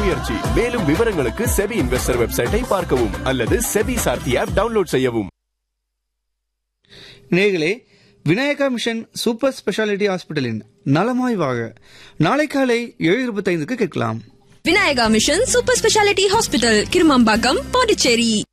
முயற்சி. மேலும் விவரங்களுக்கு செபி இன்வெஸ்டர் வெப்சைட்டை பார்க்கவும் அல்லது செபி சார்த்தி ஆப் டவுன்லோட் செய்யவும். நேயர்களே, விநாயகா மிஷன் சூப்பர் ஸ்பெஷாலிட்டி ஹாஸ்பிட்டலின் நலமாய்வாக நாளை காலை 7:25 கேட்கலாம். Vinayaka mission super speciality hospital, Kirumampakkam, Pondicherry.